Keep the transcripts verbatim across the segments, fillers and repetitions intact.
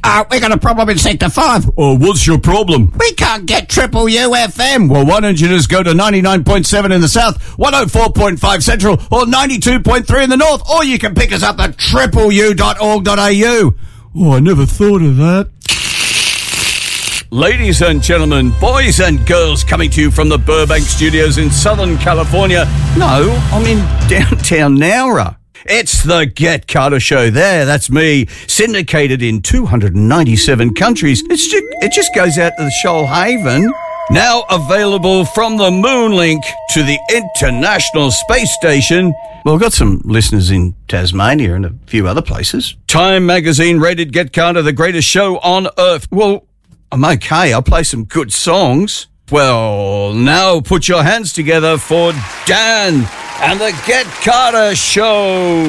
Uh, we got a problem in Sector five. Oh, what's your problem? We can't get Triple U F M. Well, why don't you just go to ninety-nine point seven in the south, one oh four point five central, or ninety-two point three in the north, Or you can pick us up at triple u dot org dot a u. Oh, I never thought of that. Ladies and gentlemen, boys and girls, coming to you from the Burbank Studios in Southern California. No, I'm in downtown Nowra. It's the Get Carter Show there. That's me, syndicated in two hundred ninety-seven countries. It's just, it just goes out to the Shoalhaven. Now available from the Moonlink to the International Space Station. Well, we've got some listeners in Tasmania and a few other places. Time magazine rated Get Carter the greatest show on Earth. Well, I'm okay. I'll play some good songs. Well, now put your hands together for Dan and the Get Carter Show.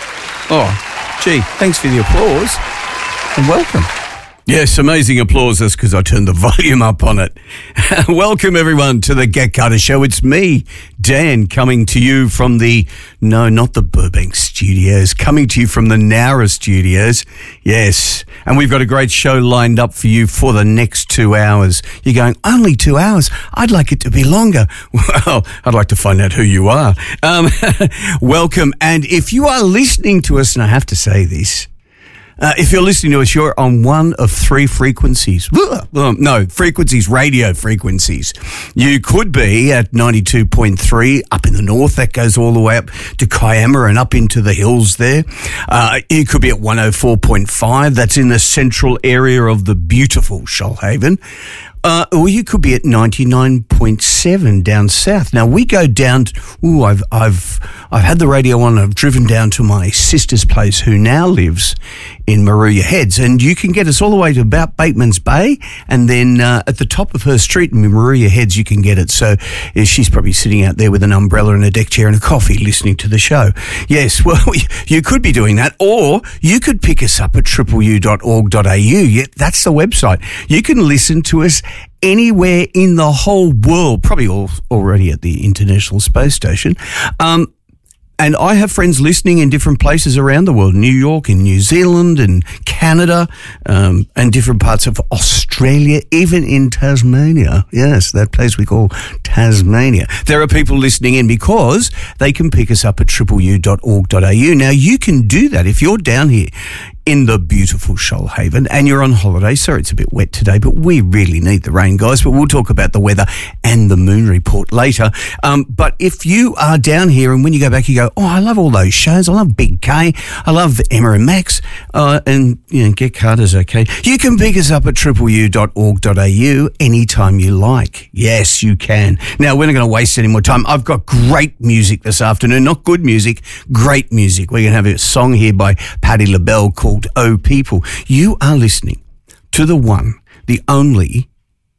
Oh, gee, thanks for the applause and welcome. Yes, amazing applause. That's because I turned the volume up on it. Welcome, everyone, to the Get Carter Show. It's me, Dan, coming to you from the, no, not the Burbank Studios, coming to you from the Nowra Studios. Yes, and we've got a great show lined up for you for the next two hours. You're going, only two hours? I'd like it to be longer. Well, I'd like to find out who you are. Um, welcome, and if you are listening to us, and I have to say this, Uh, if you're listening to us, you're on one of three frequencies. Um, no, frequencies, radio frequencies. You could be at ninety-two point three up in the north. That goes all the way up to Kiama and up into the hills there. Uh, you could be at one oh four point five. That's in the central area of the beautiful Shoalhaven. Uh, or you could be at ninety-nine point seven down south. Now we go down to, ooh, I've, I've, I've had the radio on. I've driven down to my sister's place who now lives in Moruya Heads, and you can get us all the way to about Bateman's Bay, and then, uh, at the top of her street in Moruya Heads, you can get it. So uh, she's probably sitting out there with an umbrella and a deck chair and a coffee listening to the show. Yes, well, you could be doing that, or you could pick us up at triple u dot org dot a u. Yeah, that's the website. You can listen to us anywhere in the whole world, probably all, already at the International Space Station. Um, and I have friends listening in different places around the world, New York and New Zealand and Canada, um, and different parts of Australia, even in Tasmania. Yes, that place we call Tasmania. There are people listening in because they can pick us up at triple u dot org dot a u. Now, you can do that if you're down here in the beautiful Shoalhaven and you're on holiday. Sorry, it's a bit wet today, but we really need the rain, guys. But we'll talk about the weather and the moon report later. Um, but if you are down here and when you go back, you go, oh, I love all those shows. I love Big K. I love Emma and Max. Uh, and, you know, Get Carter's okay. You can pick us up at triple u dot org dot a u anytime you like. Yes, you can. Now, we're not going to waste any more time. I've got great music this afternoon. Not good music, great music. We're going to have a song here by Patti LaBelle called Oh People. You are listening to the one, the only,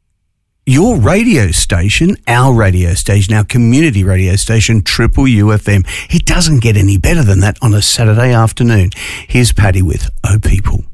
your radio station, our radio station, our community radio station, Triple U F M. It doesn't get any better than that on a Saturday afternoon. Here's Patti with Oh People.